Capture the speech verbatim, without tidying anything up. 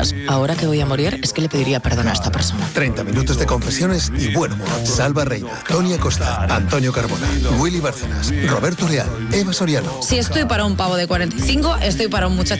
Ostras, ahora que voy a morir es que le pediría perdón a esta persona. treinta minutos de confesiones y buen humor. Salva Reina, Tony Acosta, Antonio Carbona, Willy Bárcenas, Roberto Leal, Eva Soriano. Si estoy para un pavo de cuarenta y cinco, estoy para un muchacho